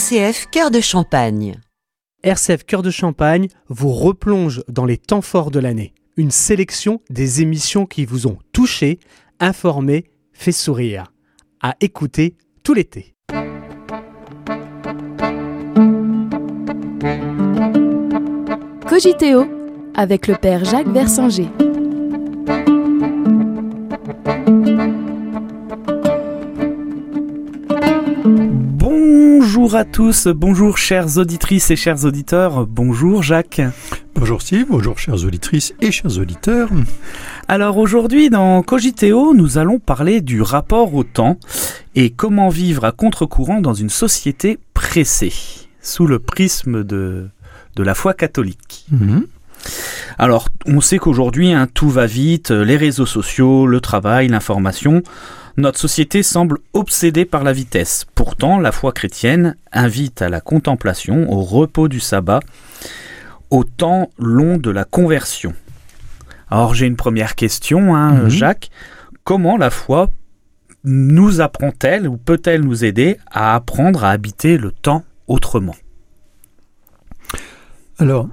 RCF Cœur de Champagne. RCF Cœur de Champagne vous replonge dans les temps forts de l'année. Une sélection des émissions qui vous ont touché, informé, fait sourire. À écouter tout l'été. Cogiteo avec le père Jacques Versanger. Bonjour à tous, bonjour chères auditrices et chers auditeurs, bonjour Jacques. Bonjour Steve, bonjour chères auditrices et chers auditeurs. Alors aujourd'hui dans Cogiteo, nous allons parler du rapport au temps et comment vivre à contre-courant dans une société pressée, sous le prisme de la foi catholique. Alors on sait qu'aujourd'hui tout va vite, les réseaux sociaux, le travail, l'information. Notre société semble obsédée par la vitesse. Pourtant, la foi chrétienne invite à la contemplation, au repos du sabbat, au temps long de la conversion. Alors, j'ai une première question, Jacques. Comment la foi nous apprend-elle ou peut-elle nous aider à apprendre à habiter le temps autrement ? Alors,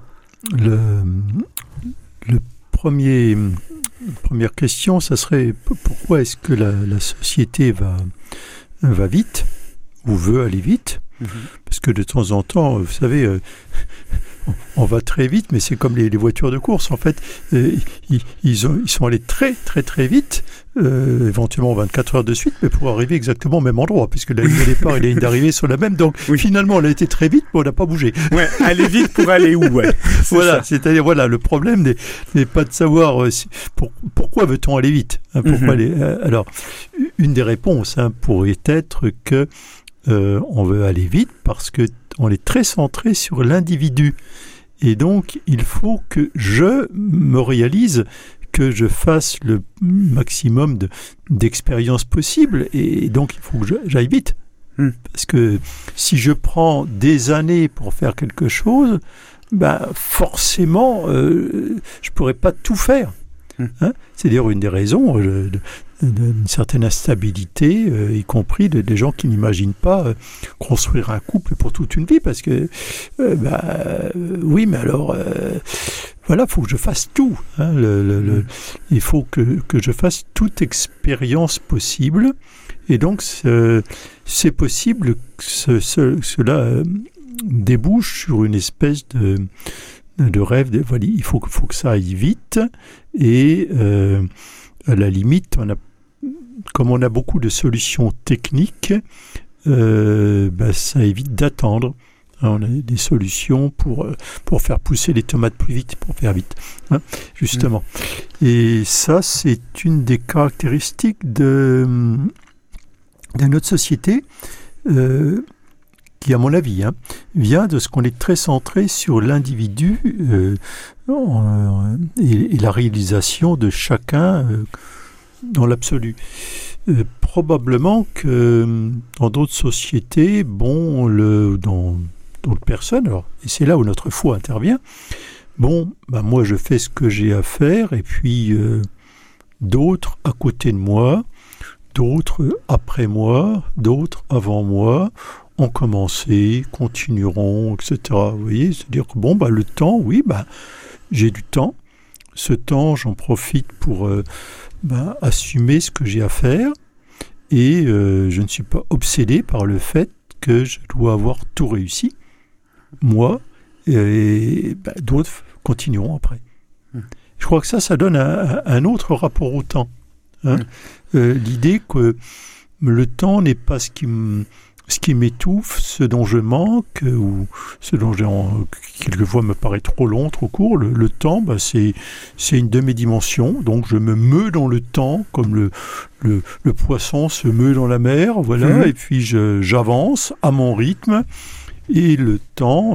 première question, ça serait pourquoi est-ce que la société va vite ou veut aller vite ? Parce que de temps en temps, vous savez, on va très vite, mais c'est comme les voitures de course. En fait, ils sont allés très très très vite, éventuellement 24 heures de suite, mais pour arriver exactement au même endroit, puisque la ligne de départ et la ligne d'arrivée sont la même. Donc finalement, on a été très vite, mais on n'a pas bougé. Ouais, aller vite pour aller où ? Ouais. Voilà, c'est-à-dire le problème n'est pas de savoir pourquoi veut-on aller vite. Pourquoi aller, alors, une des réponses pourrait être que on veut aller vite parce que on est très centré sur l'individu. Et donc, il faut que je me réalise, que je fasse le maximum d'expériences possibles. Et donc, il faut que j'aille vite. Parce que si je prends des années pour faire quelque chose, forcément, je ne pourrais pas tout faire. C'est d'ailleurs une des raisons d'une certaine instabilité, y compris des gens qui n'imaginent pas construire un couple pour toute une vie, parce que oui, mais alors il faut que je fasse tout. Il faut que je fasse toute expérience possible, et donc c'est possible que cela débouche sur une espèce de rêve. Il faut que ça aille vite, et à la limite, comme on a beaucoup de solutions techniques, ça évite d'attendre. On a des solutions pour faire pousser les tomates plus vite, pour faire vite, justement. Et ça, c'est une des caractéristiques de notre société, qui, à mon avis, vient de ce qu'on est très centré sur l'individu et la réalisation de chacun dans l'absolu. Probablement que dans d'autres sociétés, dans d'autres personnes, et c'est là où notre foi intervient, moi je fais ce que j'ai à faire, et puis d'autres à côté de moi, d'autres après moi, d'autres avant moi, ont commencé, continueront, etc. Vous voyez, c'est-à-dire que le temps, j'ai du temps. Ce temps, j'en profite pour assumer ce que j'ai à faire, et je ne suis pas obsédé par le fait que je dois avoir tout réussi, moi, et d'autres continueront après. Je crois que ça donne un autre rapport au temps. L'idée que le temps n'est pas ce qui m'étouffe, ce dont je manque, ou ce dont quelquefois me paraît trop long, trop court. Le temps, c'est une de mes dimensions, donc je me meus dans le temps, comme le poisson se meut dans la mer, et puis j'avance à mon rythme, et le temps,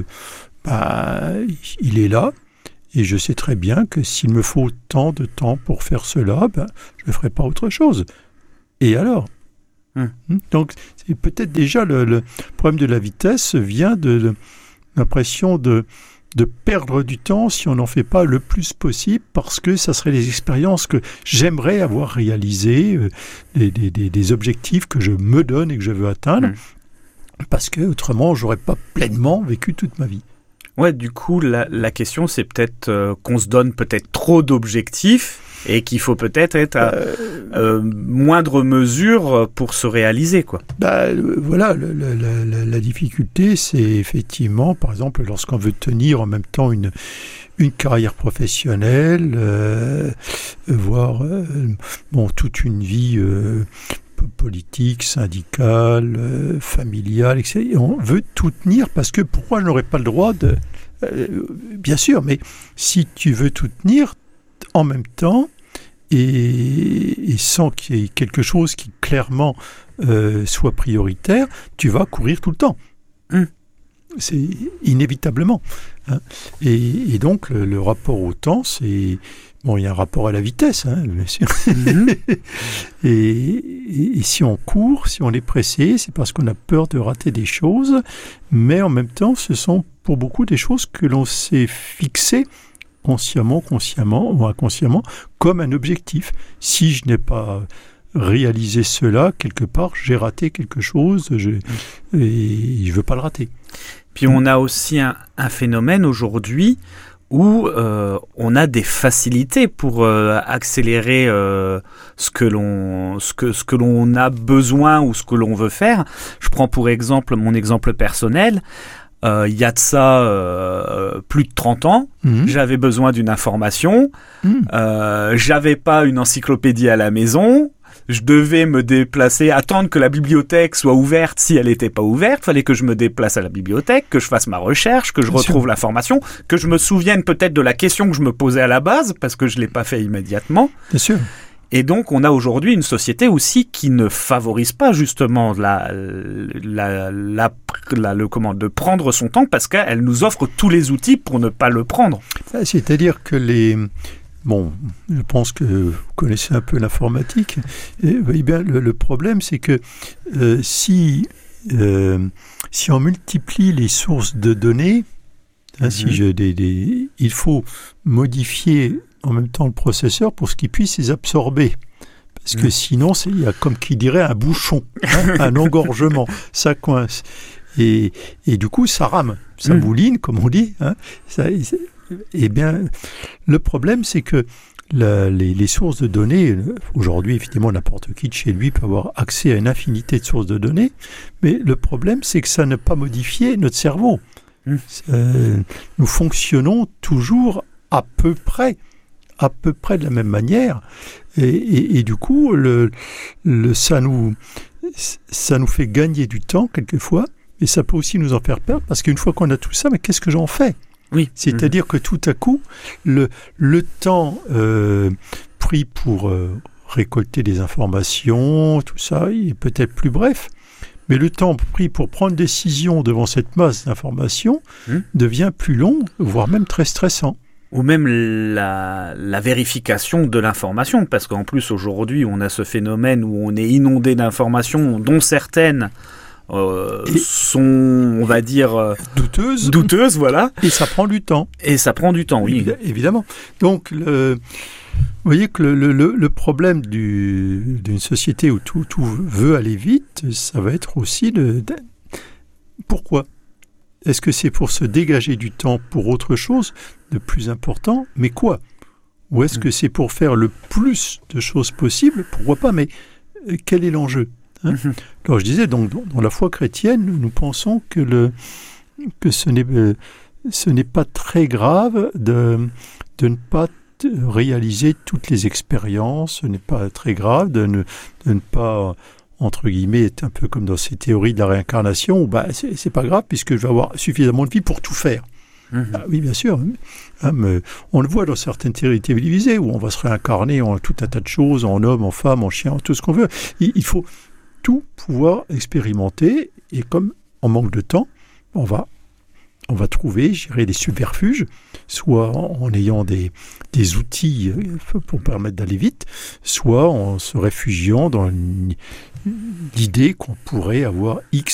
il est là, et je sais très bien que s'il me faut tant de temps pour faire cela, je ne ferai pas autre chose. Et alors ? Donc, c'est peut-être déjà le problème de la vitesse vient de l'impression de perdre du temps si on n'en fait pas le plus possible, parce que ça serait des expériences que j'aimerais avoir réalisées, des objectifs que je me donne et que je veux atteindre. parce que autrement, j'aurais pas pleinement vécu toute ma vie. Ouais, du coup, la question, c'est peut-être qu'on se donne peut-être trop d'objectifs et qu'il faut peut-être être à moindre mesure pour se réaliser, quoi. Voilà, la difficulté, c'est effectivement, par exemple, lorsqu'on veut tenir en même temps une carrière professionnelle, voire toute une vie politique, syndicale, familiale, etc. Et on veut tout tenir parce que pourquoi je n'aurais pas le droit de... bien sûr, mais si tu veux tout tenir en même temps et sans qu'il y ait quelque chose qui clairement soit prioritaire, tu vas courir tout le temps. C'est inévitablement. Hein. Et donc, le rapport au temps, c'est... Bon, il y a un rapport à la vitesse, hein, bien sûr. Et si on court, si on est pressé, c'est parce qu'on a peur de rater des choses. Mais en même temps, ce sont pour beaucoup des choses que l'on s'est fixées consciemment ou inconsciemment comme un objectif. Si je n'ai pas réalisé cela, quelque part, j'ai raté quelque chose et je ne veux pas le rater. Puis on a aussi un phénomène aujourd'hui où on a des facilités pour accélérer ce que l'on a besoin ou ce que l'on veut faire. Je prends pour exemple mon exemple personnel. Il y a de ça plus de 30 ans, j'avais besoin d'une information, j'avais pas une encyclopédie à la maison, je devais me déplacer, attendre que la bibliothèque soit ouverte si elle n'était pas ouverte, il fallait que je me déplace à la bibliothèque, que je fasse ma recherche, que je retrouve l'information, que je me souvienne peut-être de la question que je me posais à la base, parce que je ne l'ai pas fait immédiatement. Bien sûr. Et donc, on a aujourd'hui une société aussi qui ne favorise pas justement de prendre son temps parce qu'elle nous offre tous les outils pour ne pas le prendre. C'est-à-dire que je pense que vous connaissez un peu l'informatique. Et, voyez bien, le problème, c'est que si on multiplie les sources de données, il faut modifier en même temps le processeur pour qu'il puisse les absorber. Parce que sinon, il y a comme qui dirait un bouchon, un engorgement, ça coince. Et du coup, ça rame, ça mouline, comme on dit. Eh bien, le problème, c'est que les sources de données, aujourd'hui, effectivement, n'importe qui de chez lui peut avoir accès à une infinité de sources de données, mais le problème, c'est que ça n'a pas modifié notre cerveau. Nous fonctionnons toujours à peu près de la même manière, et du coup, ça nous fait gagner du temps quelquefois, et ça peut aussi nous en faire perdre, parce qu'une fois qu'on a tout ça, mais qu'est-ce que j'en fais ? Oui. C'est-à-dire que tout à coup, le temps pris pour récolter des informations, tout ça, il est peut-être plus bref, mais le temps pris pour prendre décision devant cette masse d'informations devient plus long, voire même très stressant. Ou même la vérification de l'information, parce qu'en plus aujourd'hui on a ce phénomène où on est inondé d'informations dont certaines sont, on va dire, douteuses, voilà. Et ça prend du temps. Oui. Évidemment. Donc, vous voyez que le problème d'une société où tout veut aller vite, ça va être aussi pourquoi ? Est-ce que c'est pour se dégager du temps pour autre chose de plus important ? Mais quoi ? Ou est-ce que c'est pour faire le plus de choses possibles ? Pourquoi pas ? Mais quel est l'enjeu ? Alors je disais, donc, dans la foi chrétienne, nous pensons que ce n'est pas très grave de ne pas réaliser toutes les expériences, ce n'est pas très grave de ne pas, entre guillemets, être un peu comme dans ces théories de la réincarnation, où c'est pas grave puisque je vais avoir suffisamment de vie pour tout faire. Oui, bien sûr. Mais on le voit dans certaines théories télévisées où on va se réincarner en tout un tas de choses, en homme, en femme, en chien, en tout ce qu'on veut. Il faut tout pouvoir expérimenter, et comme on manque de temps, on va trouver, je dirais, des subterfuges, soit en ayant des outils pour permettre d'aller vite, soit en se réfugiant dans l'idée qu'on pourrait avoir X